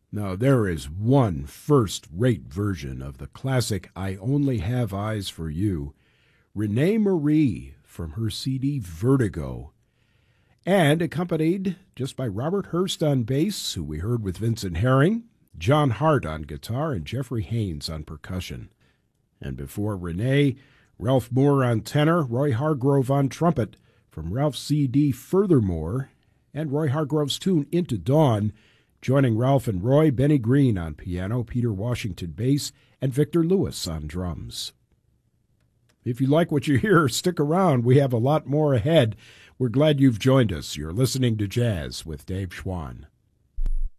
Now, there is one first-rate version of the classic I Only Have Eyes for You, Renee Marie from her CD Vertigo, and accompanied just by Robert Hurst on bass, who we heard with Vincent Herring, John Hart on guitar, and Jeffrey Haynes on percussion. And before Renee, Ralph Moore on tenor, Roy Hargrove on trumpet, from Ralph's CD Furthermore, and Roy Hargrove's tune Into Dawn, joining Ralph and Roy, Benny Green on piano, Peter Washington bass, and Victor Lewis on drums. If you like what you hear, stick around. We have a lot more ahead. We're glad you've joined us. You're listening to Jazz with Dave Schwann.